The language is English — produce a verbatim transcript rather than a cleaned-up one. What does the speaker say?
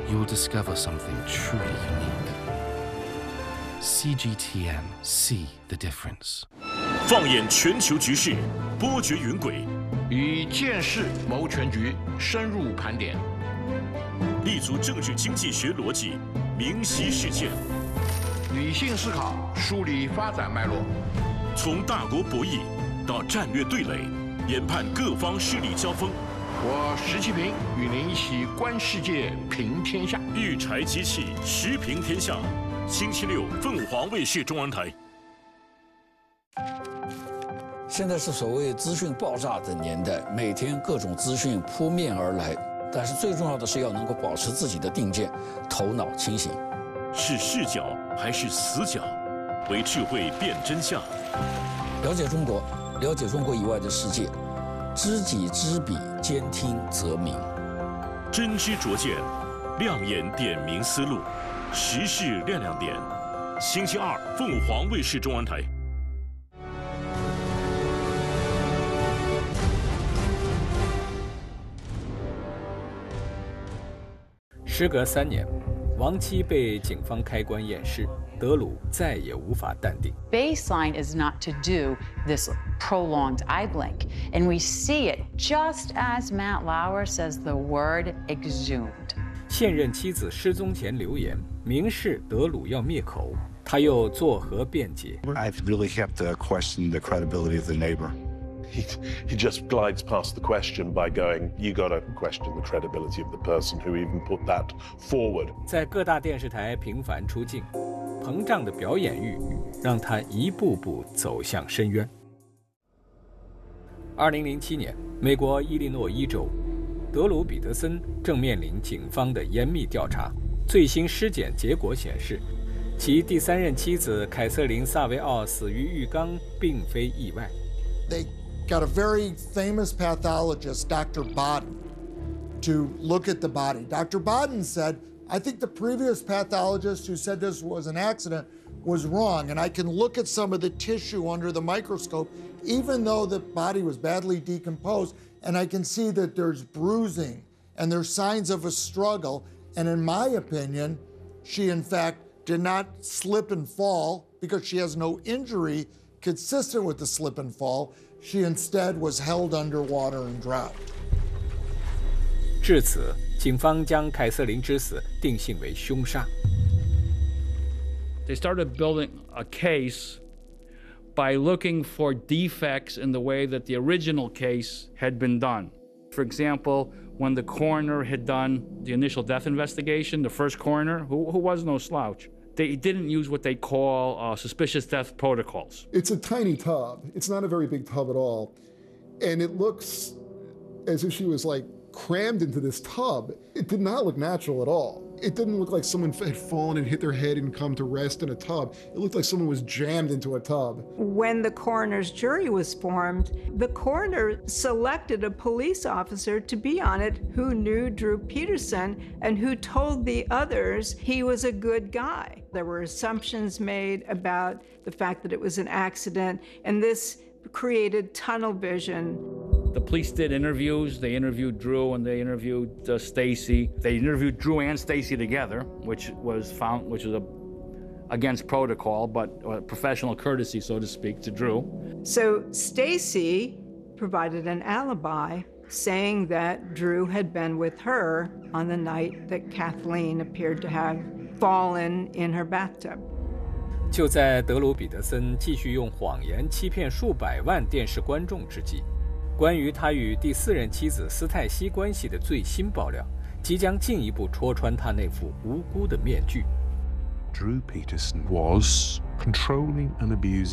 you'll discover something truly unique. C G T M, see the difference. 放眼全球局势，波谲云诡， 以见识谋全局，深入盘点， 立足政治经济学逻辑，明晰事件， 理性思考，梳理发展脉络， 从大国博弈到战略对垒，研判各方势力交锋。 我石其平与您一起观世界，评天下。 御柴机器时评天下，星期六凤凰卫视中文台。 现在是所谓资讯爆炸的年代，每天各种资讯扑面而来，但是最重要的是要能够保持自己的定见，头脑清醒。 是视角还是死角？为智慧辨真相。 了解中国，了解中国以外的世界，知己知彼，兼听则明。 真知灼见，亮眼点明思路，时事亮亮点。星期二，凤凰卫视中文台。 时隔三年，亡妻被警方开棺验尸，德鲁再也无法淡定。 Baseline is not to do this prolonged eye blink, and we see it just as Matt Lauer says the word exhumed. 现任妻子失踪前留言，明示德鲁要灭口，他又作何辩解 ？I've really kept to question the credibility of the neighbor. He, he just glides past the question by going, you got to question the credibility of the person who even put that forward. 在各大电视台频繁出镜，膨胀的表演欲让他一步步走向深渊。二零零七年，美国伊利诺伊州，德鲁·彼得森正面临警方的严密调查。最新尸检结果显示，其第三任妻子凯瑟琳·萨维奥死于浴缸，并非意外。 They got a very famous pathologist, Doctor Baden, to look at the body. Doctor Baden said, I think the previous pathologist who said this was an accident was wrong, and I can look at some of the tissue under the microscope, even though the body was badly decomposed, and I can see that there's bruising and there's signs of a struggle, and in my opinion, she in fact did not slip and fall because she has no injury consistent with the slip and fall. She instead was held underwater and drowned. 至此，警方将凯瑟琳之死定性为凶杀。 They started building a case by looking for defects in the way that the original case had been done. For example, when the coroner had done the initial death investigation, the first coroner, who, who was no slouch, they didn't use what they call uh, suspicious death protocols. It's a tiny tub. It's not a very big tub at all. And it looks as if she was like crammed into this tub. It did not look natural at all. It didn't look like someone had fallen and hit their head and come to rest in a tub. It looked like someone was jammed into a tub. When the coroner's jury was formed, the coroner selected a police officer to be on it who knew Drew Peterson and who told the others he was a good guy. There were assumptions made about the fact that it was an accident, and this created tunnel vision. The police did interviews. They interviewed Drew and they interviewed uh, Stacy. They interviewed Drew and Stacy together, which was found, which was a, against protocol, but uh, professional courtesy, so to speak, to Drew. So Stacy provided an alibi, saying that Drew had been with her on the night that Kathleen appeared to have fallen in her bathtub. 就在德鲁·彼得森继续用谎言欺骗数百万电视观众之际，关于他与第四任妻子斯泰西关系的最新爆料，即将进一步戳穿他那副无辜的面具。 Drew Peterson was controlling and abusing